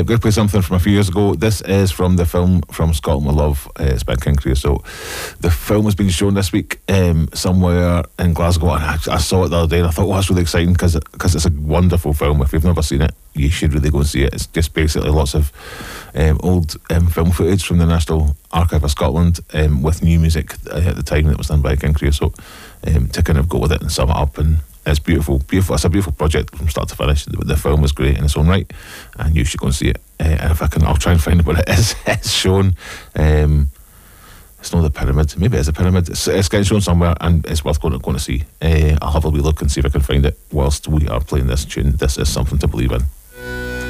Going to play something from a few years ago. This is from the film From Scotland With Love. It's by King Creosote. The film has been shown this week somewhere in Glasgow, and I saw it the other day and I thought, oh, that's really exciting because it's a wonderful film. If you've never seen it, you should really go and see it. It's just basically lots of old film footage from the National Archive of Scotland with new music at the time that was done by King Creosote to kind of go with it and sum it up. And it's beautiful. It's a beautiful project from start to finish. The film was great in its own right, and you should go and see it. And if I can, I'll try and find it, but it is. It's shown. It's not the Pyramid. Maybe it is a Pyramid. It's getting shown somewhere, and it's worth going to see. I'll have a wee look and see if I can find it whilst we are playing this tune. This is Something to Believe In.